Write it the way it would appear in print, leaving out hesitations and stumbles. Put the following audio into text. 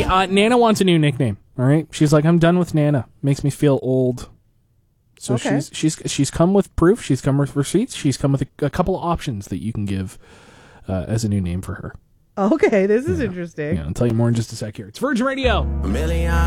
Nana wants a new nickname. All right, she's like, I'm done with Nana. Makes me feel old. So Okay. she's come with proof. She's come with receipts. She's come with a couple of options that you can give as a new name for her. Okay, this is interesting. Yeah, I'll tell you more in just a sec here. It's Virgin Radio. A million